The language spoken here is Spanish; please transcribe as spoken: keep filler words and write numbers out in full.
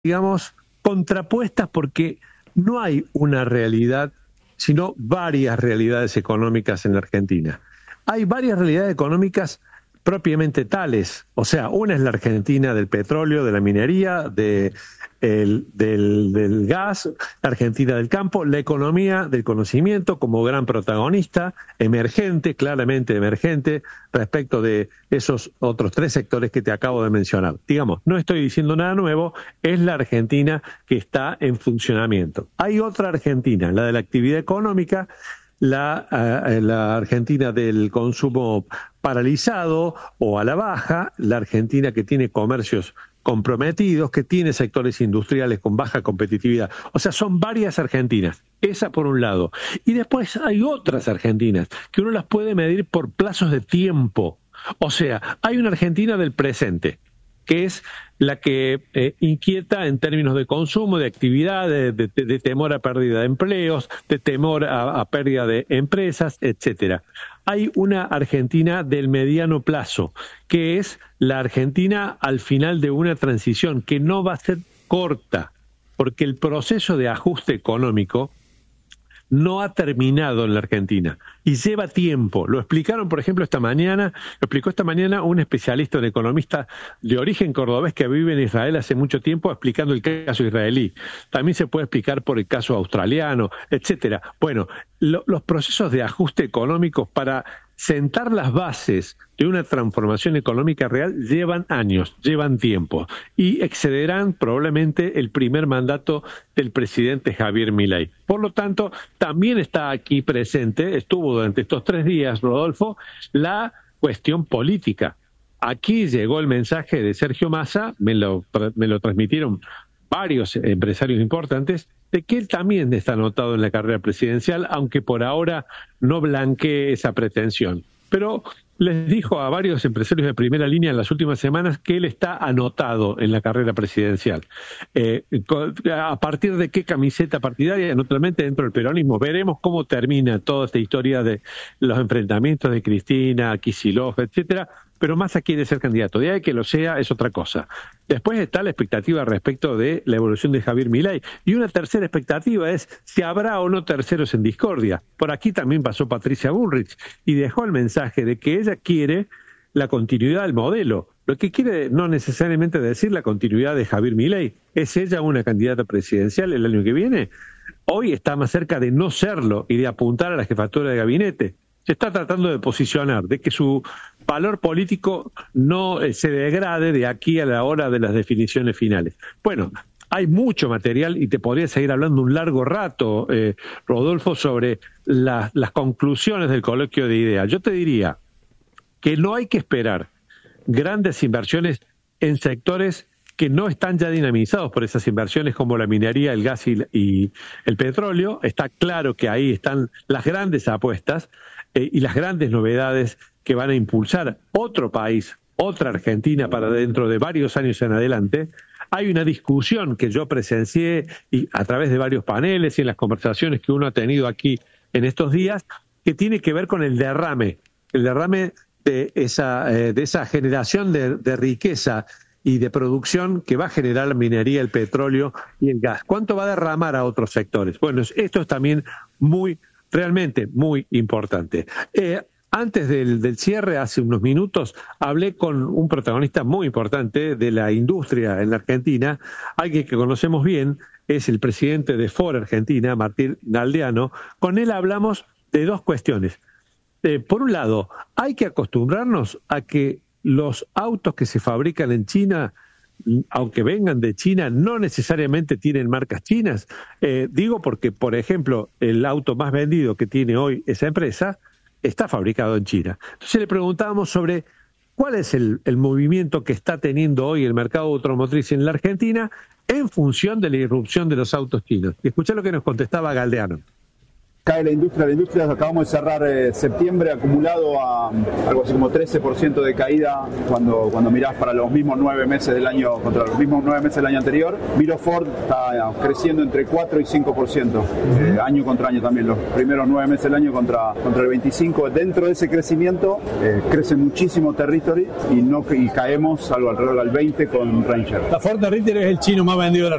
digamos, contrapuestas porque no hay una realidad, sino varias realidades económicas en la Argentina. Hay varias realidades económicas propiamente tales, o sea, una es la Argentina del petróleo, de la minería, de, el, del, del gas, la Argentina del campo, la economía del conocimiento como gran protagonista, emergente, claramente emergente, respecto de esos otros tres sectores que te acabo de mencionar. Digamos, no estoy diciendo nada nuevo, es la Argentina que está en funcionamiento. Hay otra Argentina, la de la actividad económica, La, uh, la Argentina del consumo paralizado o a la baja, la Argentina que tiene comercios comprometidos, que tiene sectores industriales con baja competitividad. O sea, son varias Argentinas, esa por un lado. Y después hay otras Argentinas, que uno las puede medir por plazos de tiempo. O sea, hay una Argentina del presente, que es la que eh, inquieta en términos de consumo, de actividad, de, de, de temor a pérdida de empleos, de temor a, a pérdida de empresas, etcétera. Hay una Argentina del mediano plazo, que es la Argentina al final de una transición, que no va a ser corta, porque el proceso de ajuste económico no ha terminado en la Argentina y lleva tiempo. Lo explicaron, por ejemplo, esta mañana, lo explicó esta mañana un especialista, un economista de origen cordobés que vive en Israel hace mucho tiempo, explicando el caso israelí. También se puede explicar por el caso australiano, etcétera. Bueno, lo, los procesos de ajuste económico para sentar las bases de una transformación económica real llevan años, llevan tiempo y excederán probablemente el primer mandato del presidente Javier Milei. Por lo tanto, también está aquí presente, estuvo durante estos tres días, Rodolfo, la cuestión política. Aquí llegó el mensaje de Sergio Massa, me lo, me lo transmitieron varios empresarios importantes, de que él también está anotado en la carrera presidencial, aunque por ahora no blanquee esa pretensión. Pero les dijo a varios empresarios de primera línea en las últimas semanas que él está anotado en la carrera presidencial. Eh, ¿A partir de qué camiseta partidaria? Naturalmente dentro del peronismo. Veremos cómo termina toda esta historia de los enfrentamientos de Cristina, Kicillof, etcétera. Pero Massa quiere ser candidato. De ahí que lo sea es otra cosa. Después está la expectativa respecto de la evolución de Javier Milei. Y una tercera expectativa es si habrá o no terceros en discordia. Por aquí también pasó Patricia Bullrich y dejó el mensaje de que ella quiere la continuidad del modelo. Lo que quiere no necesariamente decir la continuidad de Javier Milei. ¿Es ella una candidata presidencial el año que viene? Hoy está más cerca de no serlo y de apuntar a la jefatura de gabinete. Se está tratando de posicionar, de que su valor político no eh, se degrade de aquí a la hora de las definiciones finales. Bueno, hay mucho material y te podría seguir hablando un largo rato, eh, Rodolfo, sobre la, las conclusiones del coloquio de ideas. Yo te diría que no hay que esperar grandes inversiones en sectores que no están ya dinamizados por esas inversiones como la minería, el gas y, y el petróleo. Está claro que ahí están las grandes apuestas eh, y las grandes novedades que van a impulsar otro país, otra Argentina para dentro de varios años en adelante. Hay una discusión que yo presencié y a través de varios paneles y en las conversaciones que uno ha tenido aquí en estos días, que tiene que ver con el derrame, el derrame de esa, eh, de esa generación de, de riqueza y de producción que va a generar la minería, el petróleo y el gas. ¿Cuánto va a derramar a otros sectores? Bueno, esto es también muy, realmente muy importante. Eh, antes del, del cierre, hace unos minutos, hablé con un protagonista muy importante de la industria en la Argentina, alguien que conocemos bien, es el presidente de Ford Argentina, Martín Galdeano. Con él hablamos de dos cuestiones. Eh, por un lado, hay que acostumbrarnos a que los autos que se fabrican en China, aunque vengan de China, no necesariamente tienen marcas chinas. Eh, digo porque, por ejemplo, el auto más vendido que tiene hoy esa empresa está fabricado en China. Entonces le preguntábamos sobre cuál es el, el movimiento que está teniendo hoy el mercado automotriz en la Argentina en función de la irrupción de los autos chinos. Y escuchá lo que nos contestaba Galdeano. Cae la industria, la industria acabamos de cerrar eh, septiembre acumulado a algo así como trece por ciento de caída cuando, cuando mirás para los mismos nueve meses del año, contra los mismos nueve meses del año anterior. Miro Ford está creciendo entre cuatro y cinco por ciento, eh, año contra año también, los primeros nueve meses del año contra, contra el veinticinco por ciento. Dentro de ese crecimiento eh, crece muchísimo Territory y, no, y caemos algo alrededor del veinte por ciento con Ranger. La Ford Territory es el chino más vendido de la